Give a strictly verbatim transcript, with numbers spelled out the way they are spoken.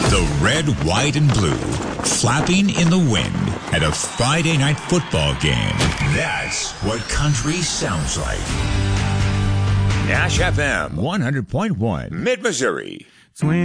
The red, white, and blue flapping in the wind at a Friday night football game. That's what country sounds like. Nash F M one hundred point one, Mid-Missouri. Swing.